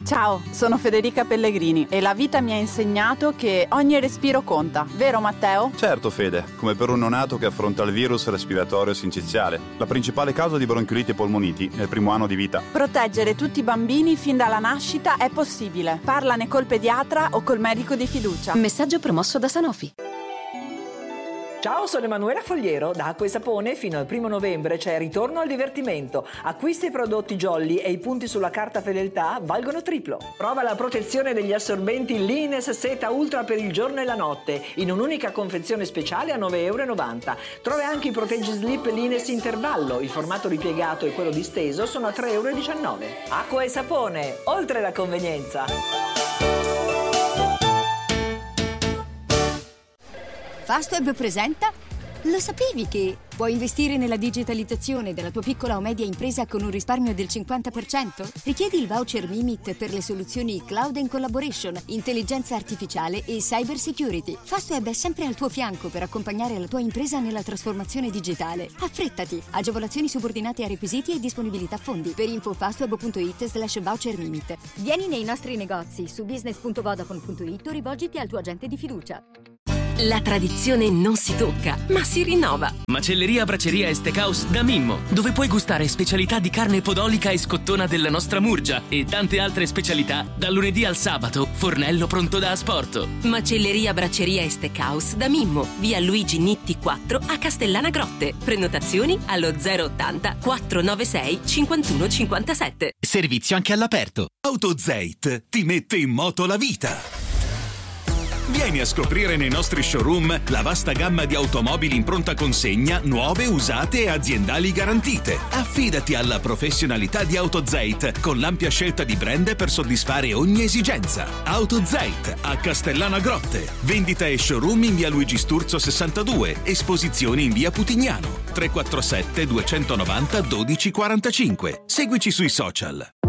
Ciao, sono Federica Pellegrini e la vita mi ha insegnato che ogni respiro conta, vero Matteo? Certo Fede, come per un neonato che affronta il virus respiratorio sinciziale, la principale causa di bronchioliti e polmoniti nel primo anno di vita. Proteggere tutti i bambini fin dalla nascita è possibile. Parlane col pediatra o col medico di fiducia. Messaggio promosso da Sanofi. Ciao, sono Emanuela Fogliero. Da Acqua e Sapone fino al 1 novembre c'è Ritorno al divertimento. Acquista i prodotti Jolly e i punti sulla carta fedeltà valgono triplo. Prova la protezione degli assorbenti Lines Seta Ultra per il giorno e la notte in un'unica confezione speciale a 9,90 €. Trova anche i Proteggi Slip Lines Intervallo. Il formato ripiegato e quello disteso sono a 3,19 €. Acqua e Sapone, oltre la convenienza. Fastweb presenta. Lo sapevi che puoi investire nella digitalizzazione della tua piccola o media impresa con un risparmio del 50%? Richiedi il voucher Mimit per le soluzioni Cloud and Collaboration, intelligenza artificiale e cyber security. Fastweb è sempre al tuo fianco per accompagnare la tua impresa nella trasformazione digitale. Affrettati! Agevolazioni subordinate a requisiti e disponibilità fondi. Per info fastweb.it/voucher Mimit. Vieni nei nostri negozi su business.vodafone.it o rivolgiti al tuo agente di fiducia. La tradizione non si tocca, ma si rinnova. Macelleria Bracceria e Steakhouse da Mimmo, dove puoi gustare specialità di carne podolica e scottona della nostra Murgia e tante altre specialità dal lunedì al sabato, fornello pronto da asporto. Macelleria Bracceria e Steakhouse da Mimmo, via Luigi Nitti 4 a Castellana Grotte. Prenotazioni allo 080 496 5157. Servizio anche all'aperto. AutoZeit ti mette in moto la vita. Vieni a scoprire nei nostri showroom la vasta gamma di automobili in pronta consegna, nuove, usate e aziendali garantite. Affidati alla professionalità di AutoZeit con l'ampia scelta di brand per soddisfare ogni esigenza. AutoZeit a Castellana Grotte. Vendita e showroom in via Luigi Sturzo 62. Esposizioni in via Putignano. 347 290 1245. Seguici sui social.